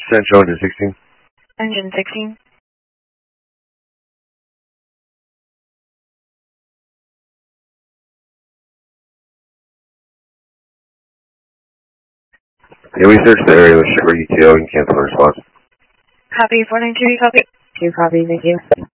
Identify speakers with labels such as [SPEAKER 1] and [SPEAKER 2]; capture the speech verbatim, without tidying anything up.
[SPEAKER 1] Central engine sixteen.
[SPEAKER 2] Engine sixteen.
[SPEAKER 1] Yeah, we searched the area with Sugar E T O and cancel the response.
[SPEAKER 2] Copy, four nine two, copy.
[SPEAKER 3] Two copy, thank you.